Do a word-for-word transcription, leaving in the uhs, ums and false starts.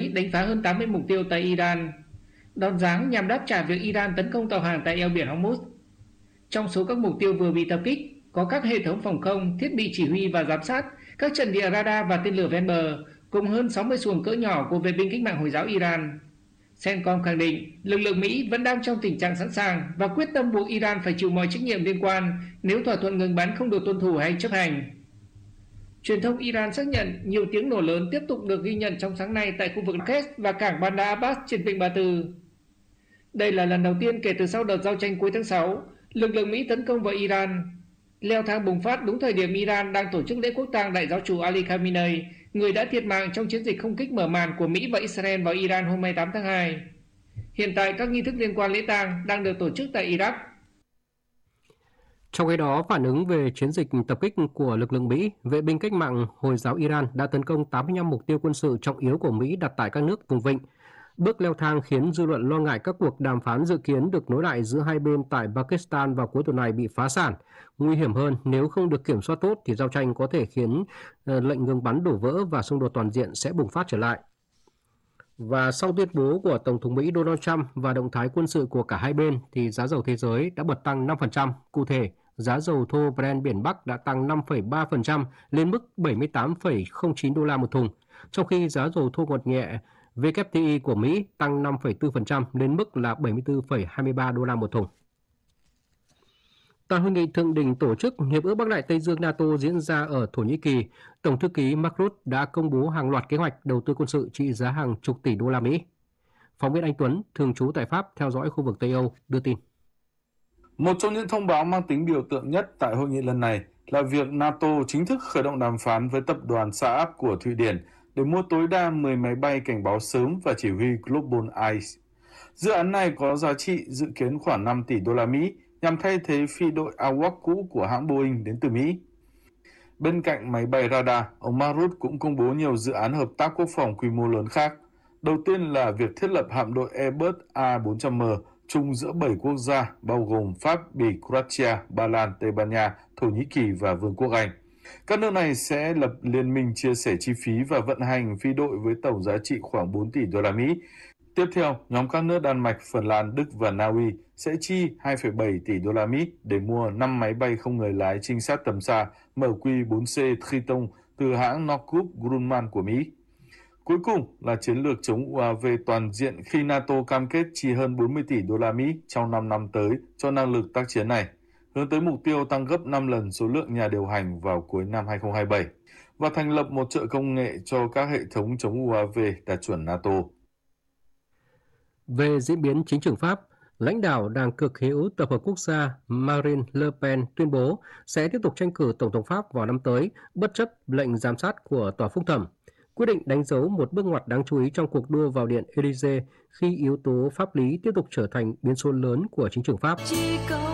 đánh phá hơn tám mươi mục tiêu tại Iran, đòn giáng nhằm đáp trả việc Iran tấn công tàu hàng tại eo biển Hormuz. Trong số các mục tiêu vừa bị tập kích có các hệ thống phòng không, thiết bị chỉ huy và giám sát, các trận địa radar và tên lửa ven bờ, cùng hơn sáu mươi xuồng cỡ nhỏ của vệ binh cách mạng Hồi giáo Iran. CENTCOM khẳng định lực lượng Mỹ vẫn đang trong tình trạng sẵn sàng và quyết tâm buộc Iran phải chịu mọi trách nhiệm liên quan nếu thỏa thuận ngừng bắn không được tuân thủ hay chấp hành. Truyền thông Iran xác nhận nhiều tiếng nổ lớn tiếp tục được ghi nhận trong sáng nay tại khu vực Qes và cảng Bandar Abbas trên vịnh Ba Tư. Đây là lần đầu tiên kể từ sau đợt giao tranh cuối tháng sáu, lực lượng Mỹ tấn công vào Iran. Leo thang bùng phát đúng thời điểm Iran đang tổ chức lễ quốc tang đại giáo chủ Ali Khamenei, người đã thiệt mạng trong chiến dịch không kích mở màn của Mỹ và Israel vào Iran hôm hai mươi tám tháng hai. Hiện tại các nghi thức liên quan lễ tang đang được tổ chức tại Iraq. Trong khi đó, phản ứng về chiến dịch tập kích của lực lượng Mỹ, vệ binh cách mạng Hồi giáo Iran đã tấn công tám mươi lăm mục tiêu quân sự trọng yếu của Mỹ đặt tại các nước vùng vịnh. Bước leo thang khiến dư luận lo ngại các cuộc đàm phán dự kiến được nối lại giữa hai bên tại Pakistan vào cuối tuần này bị phá sản. Nguy hiểm hơn, nếu không được kiểm soát tốt thì giao tranh có thể khiến lệnh ngừng bắn đổ vỡ và xung đột toàn diện sẽ bùng phát trở lại. Và sau tuyên bố của Tổng thống Mỹ Donald Trump và động thái quân sự của cả hai bên thì giá dầu thế giới đã bật tăng năm phần trăm. Cụ thể, giá dầu thô Brent biển Bắc đã tăng năm phẩy ba phần trăm lên mức bảy mươi tám phẩy không chín đô la một thùng, trong khi giá dầu thô ngọt nhẹ W T I của Mỹ tăng năm phẩy bốn phần trăm lên mức là bảy mươi tư phẩy hai mươi ba đô la một thùng. Tại hội nghị thượng đỉnh tổ chức Hiệp ước Bắc Đại Tây Dương NATO diễn ra ở Thổ Nhĩ Kỳ, Tổng thư ký Mark Rutte đã công bố hàng loạt kế hoạch đầu tư quân sự trị giá hàng chục tỷ đô la Mỹ. Phóng viên Anh Tuấn, thường trú tại Pháp, theo dõi khu vực Tây Âu, đưa tin. Một trong những thông báo mang tính biểu tượng nhất tại hội nghị lần này là việc NATO chính thức khởi động đàm phán với tập đoàn Saab của Thụy Điển để mua tối đa mười máy bay cảnh báo sớm và chỉ huy Global Eyes. Dự án này có giá trị dự kiến khoảng năm tỷ đô la Mỹ nhằm thay thế phi đội Awak cũ của hãng Boeing đến từ Mỹ. Bên cạnh máy bay radar, ông Marut cũng công bố nhiều dự án hợp tác quốc phòng quy mô lớn khác. Đầu tiên là việc thiết lập hạm đội Airbus A bốn trăm M chung giữa bảy quốc gia bao gồm Pháp, Bỉ, Croatia, Ba Lan, Tây Ban Nha, Thổ Nhĩ Kỳ và Vương quốc Anh. Các nước này sẽ lập liên minh chia sẻ chi phí và vận hành phi đội với tổng giá trị khoảng bốn tỷ đô la Mỹ. Tiếp theo, nhóm các nước Đan Mạch, Phần Lan, Đức và Na Uy sẽ chi hai phẩy bảy tỷ đô la Mỹ để mua năm máy bay không người lái trinh sát tầm xa M Q bốn C Triton từ hãng Northrop Grumman của Mỹ. Cuối cùng là chiến lược chống U A V toàn diện khi NATO cam kết chi hơn bốn mươi tỷ đô la Mỹ trong năm năm tới cho năng lực tác chiến này, hướng tới mục tiêu tăng gấp năm lần số lượng nhà điều hành vào cuối năm hai không hai bảy và thành lập một chợ công nghệ cho các hệ thống chống U A V đạt chuẩn NATO. Về diễn biến chính trường Pháp, lãnh đạo Đảng Cực hữu Tập hợp Quốc gia Marine Le Pen tuyên bố sẽ tiếp tục tranh cử Tổng thống Pháp vào năm tới, bất chấp lệnh giám sát của Tòa phúc thẩm. Quyết định đánh dấu một bước ngoặt đáng chú ý trong cuộc đua vào Điện Élysée khi yếu tố pháp lý tiếp tục trở thành biến số lớn của chính trường Pháp.